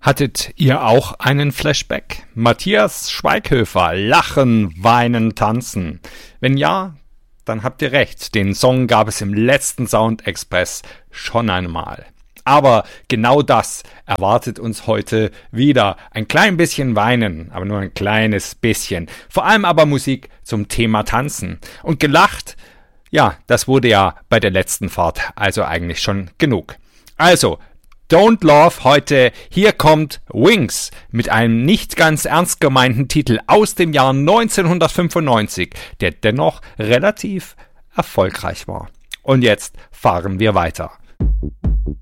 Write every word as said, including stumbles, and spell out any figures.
Hattet ihr auch einen Flashback? Matthias Schweighöfer, Lachen, Weinen, Tanzen. Wenn ja, dann habt ihr recht. Den Song gab es im letzten Sound Express schon einmal. Aber genau das erwartet uns heute wieder. Ein klein bisschen Weinen, aber nur ein kleines bisschen. Vor allem aber Musik zum Thema Tanzen. Und gelacht, ja, das wurde ja bei der letzten Fahrt also eigentlich schon genug. Also, Don't Love heute, hier kommt Wings mit einem nicht ganz ernst gemeinten Titel aus dem Jahr neunzehnhundertfünfundneunzig, der dennoch relativ erfolgreich war. Und jetzt fahren wir weiter.